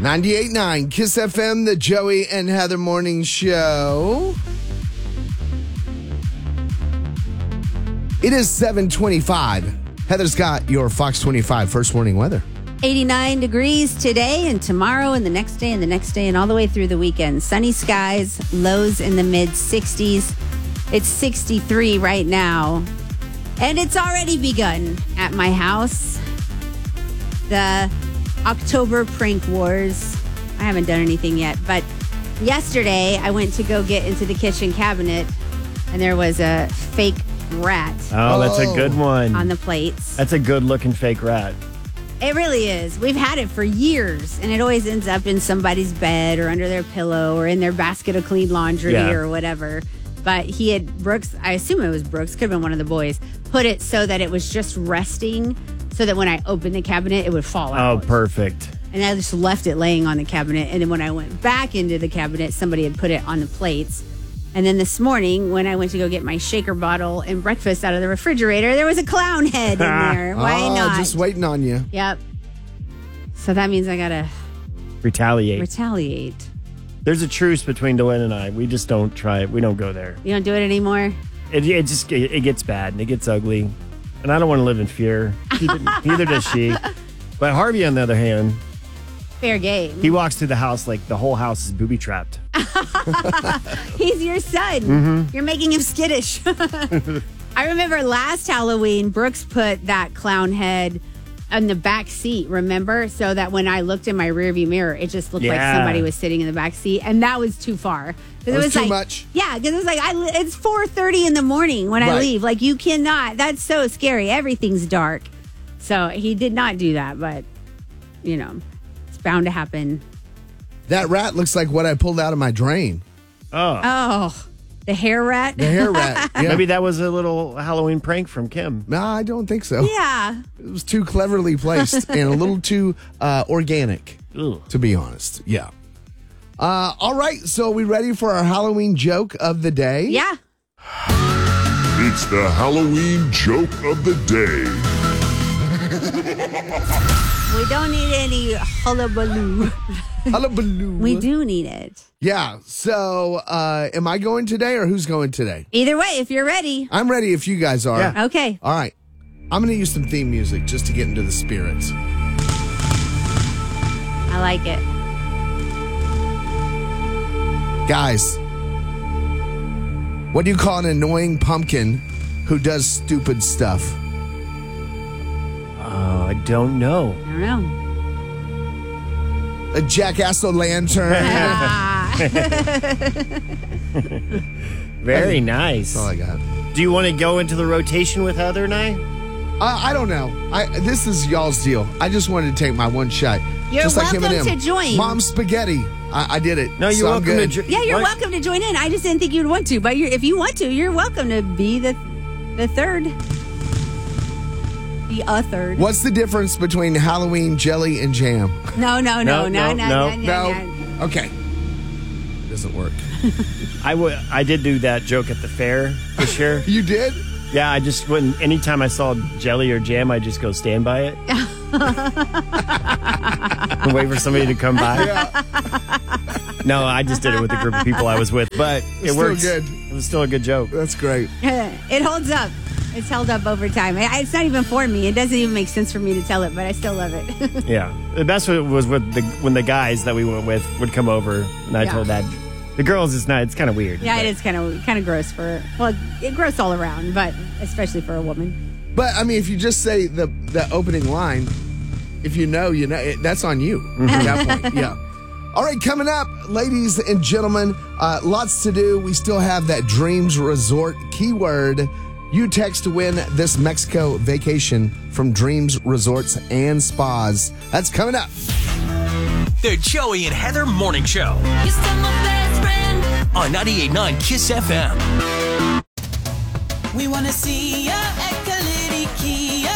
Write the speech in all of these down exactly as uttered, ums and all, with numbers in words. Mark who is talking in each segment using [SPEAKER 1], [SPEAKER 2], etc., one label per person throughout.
[SPEAKER 1] ninety-eight point nine Kiss F M, the Joey and Heather Morning Show. It is seven twenty-five. Heather's got your Fox twenty-five first morning weather.
[SPEAKER 2] eighty-nine degrees today and tomorrow and the next day and the next day and all the way through the weekend. Sunny skies, lows in the mid sixties. It's sixty-three right now. And it's already begun at my house. The October prank wars. I haven't done anything yet, but yesterday I went to go get into the kitchen cabinet and there was a fake rat.
[SPEAKER 3] Oh, that's a good one.
[SPEAKER 2] On the plates.
[SPEAKER 3] That's a good looking fake rat.
[SPEAKER 2] It really is. We've had it for years, and it always ends up in somebody's bed or under their pillow or in their basket of clean laundry
[SPEAKER 3] Yeah.
[SPEAKER 2] or whatever. But he had, Brooks, I assume it was Brooks, could have been one of the boys, put it so that it was just resting so that when I opened the cabinet, it would fall out.
[SPEAKER 3] Oh, perfect.
[SPEAKER 2] And I just left it laying on the cabinet. And then when I went back into the cabinet, somebody had put it on the plates. And then this morning, when I went to go get my shaker bottle and breakfast out of the refrigerator, there was a clown head in there. Why
[SPEAKER 1] oh,
[SPEAKER 2] not?
[SPEAKER 1] Just waiting on you.
[SPEAKER 2] Yep. So that means I got to
[SPEAKER 3] Retaliate.
[SPEAKER 2] retaliate.
[SPEAKER 3] There's a truce between Delenn and I. We just don't try it. We don't go there.
[SPEAKER 2] You don't do it anymore?
[SPEAKER 3] It, it just it, it gets bad and it gets ugly. And I don't want to live in fear. Neither does she. But Harvey, on the other hand,
[SPEAKER 2] Fair game.
[SPEAKER 3] he walks through the house like the whole house is booby trapped.
[SPEAKER 2] He's your son.
[SPEAKER 3] Mm-hmm.
[SPEAKER 2] You're making him skittish. I remember last Halloween, Brooks put that clown head on the back seat, remember? So that when I looked in my rearview mirror, it just looked like
[SPEAKER 3] Yeah.
[SPEAKER 2] somebody was sitting in the back seat. And that was too far. 'Cause
[SPEAKER 1] That was too
[SPEAKER 2] like,
[SPEAKER 1] much?
[SPEAKER 2] Yeah, because it was like, I, li- it's four thirty in the morning when I
[SPEAKER 1] Right.
[SPEAKER 2] leave. Like, you cannot. That's so scary. Everything's dark. So he did not do that, but, you know, it's bound to happen.
[SPEAKER 1] That rat looks like what I pulled out of my drain.
[SPEAKER 3] Oh.
[SPEAKER 2] Oh, the hair rat?
[SPEAKER 1] The hair rat. Yeah.
[SPEAKER 3] Maybe that was a little Halloween prank from Kim.
[SPEAKER 1] No, I don't think so.
[SPEAKER 2] Yeah.
[SPEAKER 1] It was too cleverly placed and a little too uh, organic,
[SPEAKER 3] Ugh.
[SPEAKER 1] to be honest. Yeah. Uh, all right. So are we ready for our Halloween joke of the day?
[SPEAKER 2] Yeah.
[SPEAKER 4] It's the Halloween joke of the day.
[SPEAKER 2] We don't need any hullabaloo.
[SPEAKER 1] Hullabaloo.
[SPEAKER 2] We do need it.
[SPEAKER 1] Yeah. So uh, am I going today or who's going today?
[SPEAKER 2] Either way, if you're ready.
[SPEAKER 1] I'm ready if you guys are.
[SPEAKER 3] Yeah.
[SPEAKER 2] Okay.
[SPEAKER 1] All right. I'm going to use some theme music just to get into the spirits.
[SPEAKER 2] I like it.
[SPEAKER 1] Guys, what do you call an annoying pumpkin who does stupid stuff?
[SPEAKER 3] Oh, I don't know.
[SPEAKER 2] I don't know.
[SPEAKER 1] A jackass-o'-lantern.
[SPEAKER 2] Ah.
[SPEAKER 3] Very nice.
[SPEAKER 1] That's all I got.
[SPEAKER 3] Do you want to go into the rotation with Heather and I?
[SPEAKER 1] Uh, I don't know. I This is y'all's deal. I just wanted to take my one shot.
[SPEAKER 2] You're
[SPEAKER 1] just like
[SPEAKER 2] welcome
[SPEAKER 1] Eminem.
[SPEAKER 2] to join.
[SPEAKER 1] Mom spaghetti. I, I did it.
[SPEAKER 3] No, you're
[SPEAKER 1] so I'm
[SPEAKER 3] welcome to
[SPEAKER 1] good.
[SPEAKER 3] join.
[SPEAKER 2] Yeah, you're welcome to join in. I just didn't think you'd want to, but you're, if you want to, you're welcome to be the the third. The a third.
[SPEAKER 1] What's the difference between Halloween jelly and jam?
[SPEAKER 2] No, no, no,
[SPEAKER 3] No,
[SPEAKER 2] no, no,
[SPEAKER 3] no,
[SPEAKER 2] no,
[SPEAKER 1] No.
[SPEAKER 2] no, no.
[SPEAKER 1] Okay. Doesn't work.
[SPEAKER 3] I, w- I did do that joke at the fair this year.
[SPEAKER 1] You did?
[SPEAKER 3] Yeah, I just wouldn't. Anytime I saw jelly or jam, I just go stand by it. And wait for somebody to come by.
[SPEAKER 1] Yeah.
[SPEAKER 3] No, I just did it with the group of people I was with, but it
[SPEAKER 1] Still
[SPEAKER 3] worked.
[SPEAKER 1] good.
[SPEAKER 3] It was still a good joke.
[SPEAKER 1] That's great.
[SPEAKER 2] It holds up. It's held up over time. I- It's not even for me. It doesn't even make sense for me to tell it, but I still love it.
[SPEAKER 3] Yeah, the best was with the when the guys that we went with would come over, and I
[SPEAKER 2] Yeah.
[SPEAKER 3] told that. The girls, it's not. It's kind of weird.
[SPEAKER 2] Yeah,
[SPEAKER 3] but-
[SPEAKER 2] it is kind of kind of gross for well, it gross all around, but especially for a woman.
[SPEAKER 1] But, I mean, if you just say the, the opening line, if you know, you know, it, that's on you at that point. Yeah. All right, coming up, ladies and gentlemen, uh, lots to do. We still have that Dreams Resort keyword. You text to win this Mexico vacation from Dreams Resorts and Spas. That's coming up.
[SPEAKER 5] The Joey and Heather Morning Show
[SPEAKER 6] You're still my best friend.
[SPEAKER 5] on ninety-eight point nine Kiss F M.
[SPEAKER 6] We wanna see ya at Kalidi Kia.
[SPEAKER 5] Hey, Corey.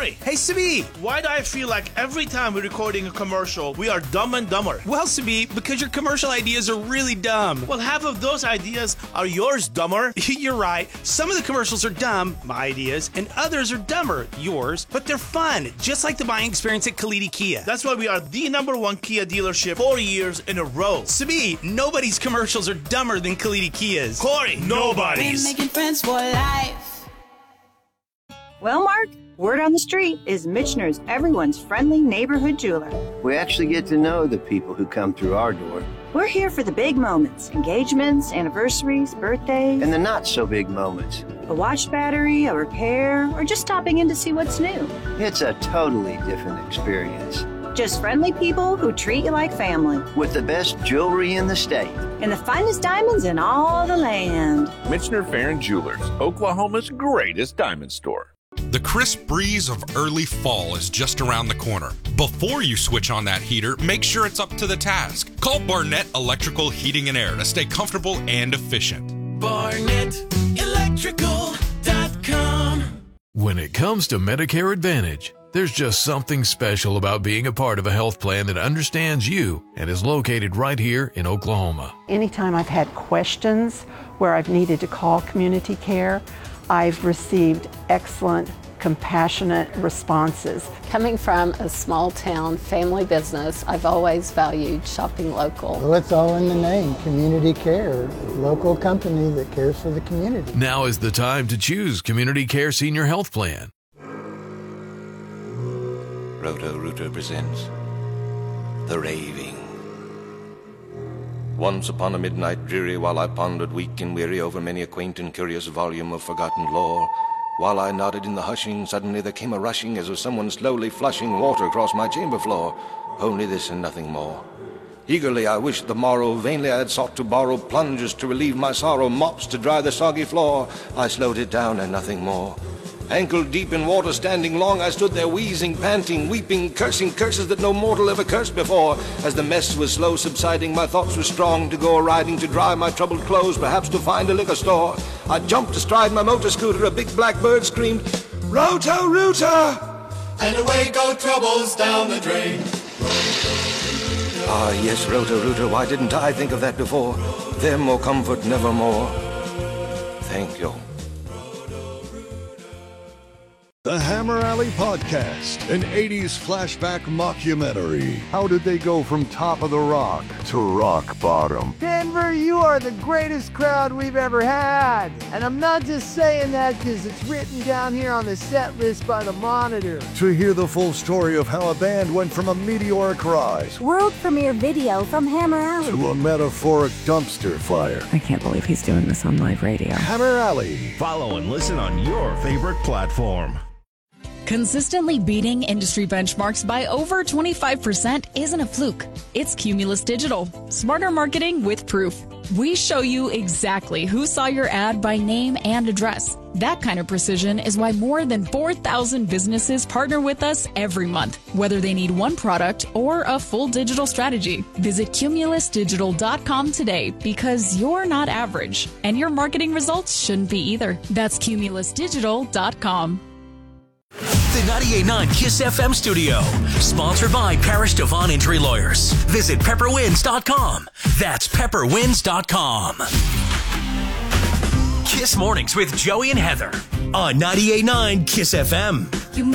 [SPEAKER 7] Corey.
[SPEAKER 8] Hey, Sabi.
[SPEAKER 7] Why do I feel like every time we're recording a commercial, we are dumb and dumber?
[SPEAKER 8] Well, Sabi, because your commercial ideas are really dumb.
[SPEAKER 7] Well, half of those ideas are yours, dumber.
[SPEAKER 8] You're right. Some of the commercials are dumb, my ideas, and others are dumber, yours, but they're fun, just like the buying experience at Kalidi Kia.
[SPEAKER 7] That's why we are the number one Kia dealership four years in a row.
[SPEAKER 8] Sabi, nobody's commercials are dumber than Kalidi Kia's.
[SPEAKER 7] Corey, nobody's.
[SPEAKER 6] Making friends for life.
[SPEAKER 9] Well, Mark, word on the street is Michener's everyone's friendly neighborhood jeweler.
[SPEAKER 10] We actually get to know the people who come through our door.
[SPEAKER 9] We're here for the big moments, engagements, anniversaries, birthdays.
[SPEAKER 10] And the not-so-big moments.
[SPEAKER 9] A watch battery, a repair, or just stopping in to see what's new.
[SPEAKER 10] It's a totally different experience.
[SPEAKER 9] Just friendly people who treat you like family.
[SPEAKER 10] With the best jewelry in the state.
[SPEAKER 9] And the finest diamonds in all the land.
[SPEAKER 11] Michener Farron Jewelers, Oklahoma's greatest diamond store.
[SPEAKER 12] The crisp breeze of early fall is just around the corner. Before you switch on that heater, make sure it's up to the task. Call Barnett Electrical Heating and Air to stay comfortable and efficient.
[SPEAKER 5] Barnett Electrical dot com.
[SPEAKER 13] When it comes to Medicare Advantage, there's just something special about being a part of a health plan that understands you and is located right here in Oklahoma.
[SPEAKER 14] Anytime I've had questions where I've needed to call community care, I've received excellent, compassionate responses.
[SPEAKER 15] Coming from a small town family business, I've always valued shopping local.
[SPEAKER 16] Well, it's all in the name, Community Care, local company that cares for the community.
[SPEAKER 13] Now is the time to choose Community Care Senior Health Plan.
[SPEAKER 17] Roto-Rooter presents The Raving. Once upon a midnight dreary, while I pondered weak and weary over many a quaint and curious volume of forgotten lore, while I nodded in the hushing, suddenly there came a rushing as of someone slowly flushing water across my chamber floor. Only this and nothing more. Eagerly I wished the morrow, vainly I had sought to borrow plungers to relieve my sorrow, mops to dry the soggy floor. I slowed it down and nothing more. Ankle deep in water, standing long, I stood there wheezing, panting, weeping, cursing curses that no mortal ever cursed before. As the mess was slow subsiding, my thoughts were strong to go a-riding, to dry my troubled clothes, perhaps to find a liquor store. I jumped astride my motor scooter, a big black bird screamed, Roto-Rooter!
[SPEAKER 18] And away go troubles down the drain.
[SPEAKER 17] Ah, yes, Roto-Rooter, why didn't I think of that before? Them or comfort nevermore. Thank you.
[SPEAKER 19] The Hammer Alley Podcast, an eighties flashback mockumentary. How did they go from top of the rock to rock bottom?
[SPEAKER 20] Denver, you are the greatest crowd we've ever had. And I'm not just saying that because it's written down here on the set list by the Monitor.
[SPEAKER 19] To hear the full story of how a band went from a meteoric rise,
[SPEAKER 21] world premiere video from Hammer Alley,
[SPEAKER 19] to a metaphoric dumpster fire.
[SPEAKER 22] I can't believe he's doing this on live radio.
[SPEAKER 19] Hammer Alley.
[SPEAKER 23] Follow and listen on your favorite platform.
[SPEAKER 24] Consistently beating industry benchmarks by over twenty-five percent isn't a fluke. It's Cumulus Digital. Smarter marketing with proof. We show you exactly who saw your ad by name and address. That kind of precision is why more than four thousand businesses partner with us every month, whether they need one product or a full digital strategy. Visit Cumulus Digital dot com today because you're not average, and your marketing results shouldn't be either. That's Cumulus Digital dot com.
[SPEAKER 5] The ninety-eight point nine KISS F M studio. Sponsored by Parish Devon Injury Lawyers. Visit pepper winds dot com. That's pepper winds dot com. KISS Mornings with Joey and Heather on ninety-eight point nine KISS F M.